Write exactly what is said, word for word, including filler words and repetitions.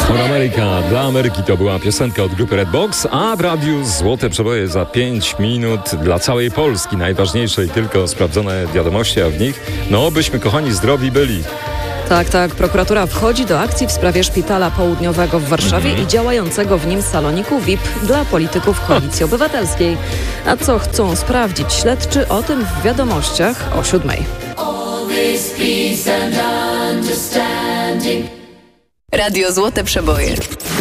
For America, dla Ameryki to była piosenka od grupy Redbox, a w radiu Złote Przeboje za pięć minut dla całej Polski. Najważniejsze i tylko sprawdzone wiadomości, a w nich, no byśmy kochani zdrowi byli. Tak, tak. Prokuratura wchodzi do akcji w sprawie Szpitala Południowego w Warszawie Mhm. i działającego w nim saloniku V I P dla polityków Koalicji Obywatelskiej. A co chcą sprawdzić śledczy, o tym w wiadomościach o siódmej. Radio Złote Przeboje.